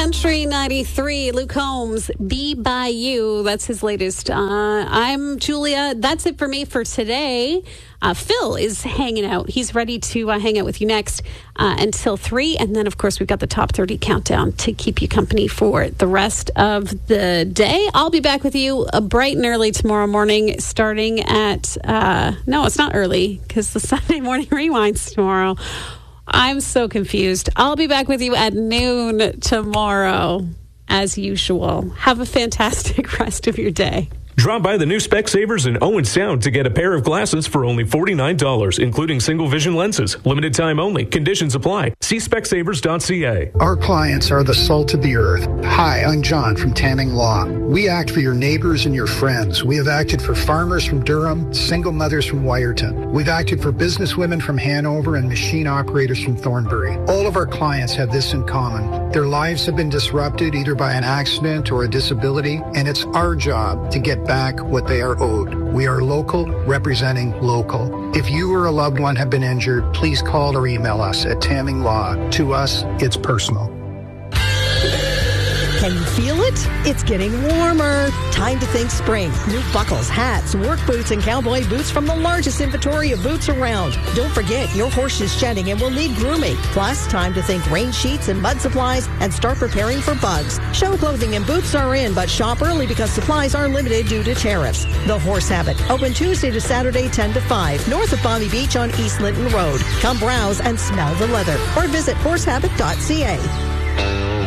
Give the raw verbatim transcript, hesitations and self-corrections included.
Country ninety-three, Luke Combs, Be By You. That's his latest. Uh, I'm Julia. That's it for me for today. Uh, Phil is hanging out. He's ready to uh, hang out with you next uh, until three. And then, of course, we've got the top thirty countdown to keep you company for the rest of the day. I'll be back with you uh, bright and early tomorrow morning, starting at, uh, no, it's not early because the Sunday morning rewind's tomorrow. I'm so confused. I'll be back with you at noon tomorrow, as usual. Have a fantastic rest of your day. Drop by the new Specsavers in Owen Sound to get a pair of glasses for only forty-nine dollars, including single vision lenses. Limited time only. Conditions apply. See specsavers dot c a. Our clients are the salt of the earth. Hi, I'm John from Tamming Law. We act for your neighbors and your friends. We have acted for farmers from Durham, single mothers from Wyerton. We've acted for businesswomen from Hanover and machine operators from Thornbury. All of our clients have this in common. Their lives have been disrupted either by an accident or a disability, and it's our job to get back what they are owed. We are local, representing local. If you or a loved one have been injured, please call or email us at Tamming Law. To us, it's personal. Can you feel it? It's getting warmer. Time to think spring. New buckles, hats, work boots, and cowboy boots from the largest inventory of boots around. Don't forget, your horse is shedding and will need grooming. Plus, time to think rain sheets and mud supplies and start preparing for bugs. Show clothing and boots are in, but shop early because supplies are limited due to tariffs. The Horse Habit, open Tuesday to Saturday, ten to five, north of Bonnie Beach on East Linton Road. Come browse and smell the leather or visit horse habit dot c a.